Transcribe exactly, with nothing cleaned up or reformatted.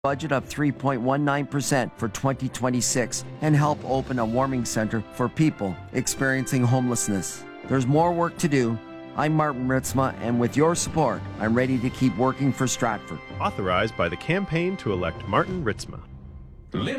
budget of three point one nine percent for twenty twenty-six and help open a warming center for people experiencing homelessness. There's more work to do. I'm Martin Ritzma, and with your support, I'm ready to keep working for Stratford. Authorized by the Campaign to Elect Martin Ritzma.